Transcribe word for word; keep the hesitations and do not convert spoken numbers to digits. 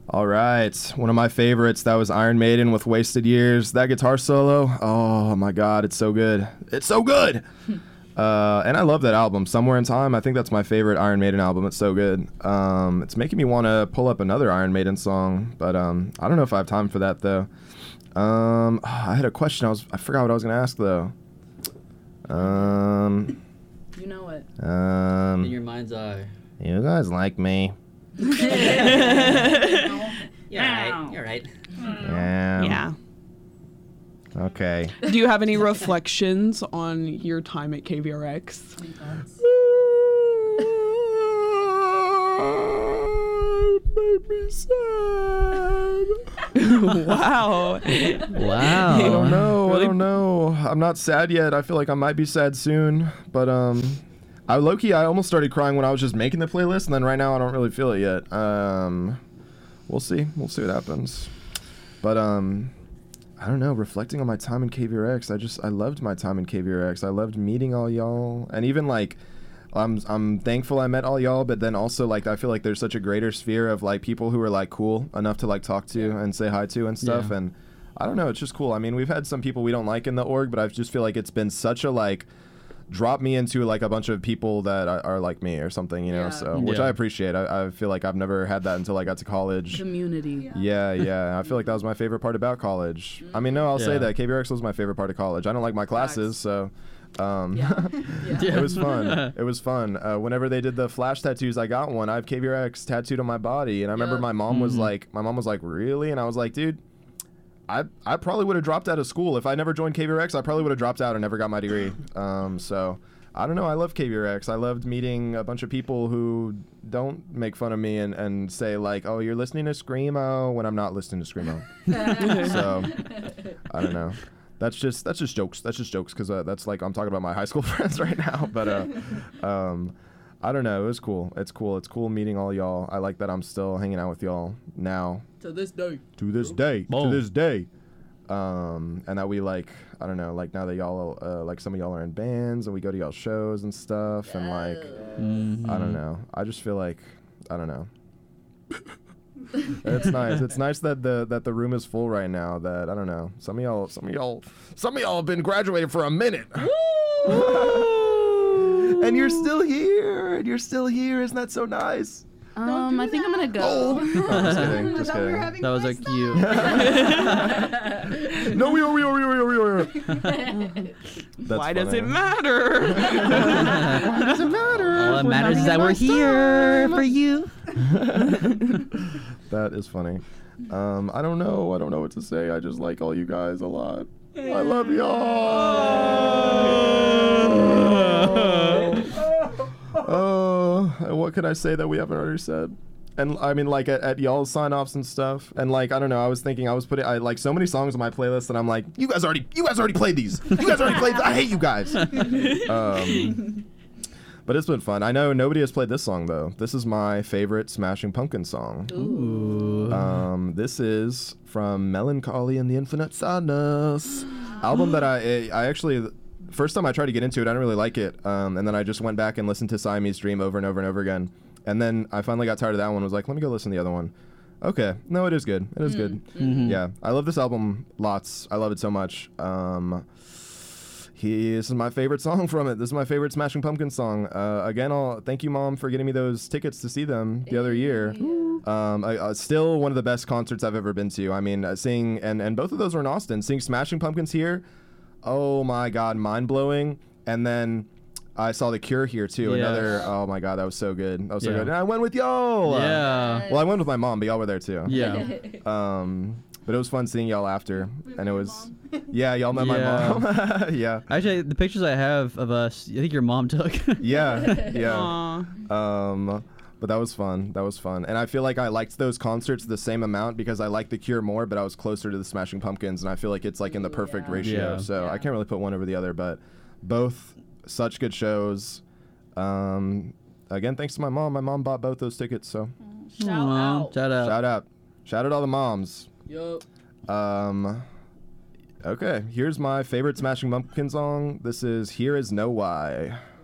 All right, one of my favorites. That was Iron Maiden with Wasted Years. That guitar solo, oh my God, it's so good. It's so good. uh, and I love that album, Somewhere in Time. I think that's my favorite Iron Maiden album. It's so good. Um, it's making me want to pull up another Iron Maiden song, but um, I don't know if I have time for that though. Um, oh, I had a question. I was I forgot what I was gonna ask though. Um, you know it. Um, In your mind's eye. You guys like me. You're right. You're right. Yeah. Yeah. Okay. Do you have any reflections on your time at K V R X? It made me sad. Wow. Wow. I don't know. Really? I don't know. I'm not sad yet. I feel like I might be sad soon. But um, I low-key, I almost started crying when I was just making the playlist, and then right now I don't really feel it yet. Um, we'll see. We'll see what happens. But um, I don't know. Reflecting on my time in K V R X, I just I loved my time in K V R X. I loved meeting all y'all, and even like. I'm I'm thankful I met all y'all, but then also like I feel like there's such a greater sphere of like people who are like cool enough to like talk to and say hi to and stuff, Yeah. and I don't know, it's just cool. I mean, we've had some people we don't like in the org, but I just feel like it's been such a like drop me into like a bunch of people that are, are like me or something, you know. Yeah. So which Yeah. I appreciate. I, I feel like I've never had that until I got to college. Community. Yeah, yeah. I feel like that was my favorite part about college. I mean, no, I'll say Yeah. that K V R X was my favorite part of college. I don't like my classes, so. Um, Yeah. Yeah. it was fun. It was fun. Uh, whenever they did the flash tattoos, I got one. I have K V R X tattooed on my body, and I remember Yeah. my mom was Mhm. like, my mom was like, really? And I was like, dude, I I probably would have dropped out of school if I never joined K V R X. I probably would have dropped out and never got my degree. Um, so I don't know. I love K V R X. I loved meeting a bunch of people who don't make fun of me and, and say like, oh, you're listening to Screamo when I'm not listening to Screamo. So I don't know. That's just that's just jokes. That's just jokes because uh, that's like I'm talking about my high school friends right now. But uh, um, I don't know. It was cool. It's cool. It's cool meeting all y'all. I like that I'm still hanging out with y'all now. To this day. To this day. To Boom. this day. Um, and that we like I don't know. Like now that y'all uh, like some of y'all are in bands and we go to y'all shows and stuff and like Mhm. I don't know. I just feel like I don't know. It's nice. It's nice that the that the room is full right now. That I don't know. Some of y'all, some of y'all, some of y'all have been graduated for a minute, and you're still here. And you're still here. Isn't that so nice? Um, I think I'm gonna go. Oh, no, just kidding. I Just thought we were kidding. having That was fun like stuff. you. No, we are. We are. We are. We are. We are. That's Why does funny. it matter? Why does it matter? All that We're matters is having that a we're nice here time. for you. That is funny. Um, I don't know. I don't know what to say. I just like all you guys a lot. I love y'all. Oh, and what can I say that we haven't already said? And I mean, like at, at y'all's sign-offs and stuff. And like, I don't know. I was thinking I was putting I like so many songs on my playlist, and I'm like, you guys already, you guys already played these. You guys already played. I hate you guys. Um, but it's been fun. I know nobody has played this song though. This is my favorite Smashing Pumpkins song. Ooh. Um, this is from Melancholy and the Infinite Sadness album that I I actually first time I tried to get into it I didn't really like it, um, and then I just went back and listened to Siamese Dream over and over and over again, and then I finally got tired of that one. Was like, let me go listen to the other one. Okay, no, it is good. It is good. Mhm. Yeah, I love this album lots. I love it so much. Um, he, this is my favorite song from it. This is my favorite Smashing Pumpkins song. Uh, again, I'll thank you, Mom, for getting me those tickets to see them the other year. Um, I, uh, still one of the best concerts I've ever been to. I mean, uh, seeing and and both of those were in Austin. Seeing Smashing Pumpkins here, oh my God, mind blowing. And then I saw The Cure here too. Yes. Another, oh my God, that was so good. That was so Yeah. good. And I went with y'all. Yeah. Well, I went with my mom, but y'all were there too. Yeah. Um, but it was fun seeing y'all after, and it was, yeah, y'all met Yeah. my mom. Yeah, Actually, the pictures I have of us, I think your mom took. yeah, yeah. Aw. Um, but that was fun. That was fun, and I feel like I liked those concerts the same amount because I liked The Cure more, but I was closer to the Smashing Pumpkins, and I feel like it's like in the perfect Yeah. ratio. Yeah. So Yeah. I can't really put one over the other, but both such good shows. Um, again, thanks to my mom. My mom bought both those tickets, so Shout Aw, out. Shout out. shout out, shout out all the moms. Yup. Um, okay, here's my favorite Smashing Pumpkins song. This is Here Is No Why.